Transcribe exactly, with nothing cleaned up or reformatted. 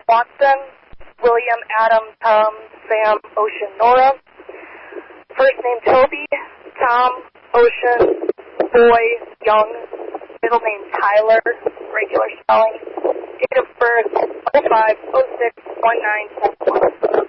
Watson, William, Adam, Tom, Sam, Ocean, Nora. First name Toby, Tom, Ocean, Boy, Young. Middle name Tyler, regular spelling. Date of birth oh five oh six one nine seven one.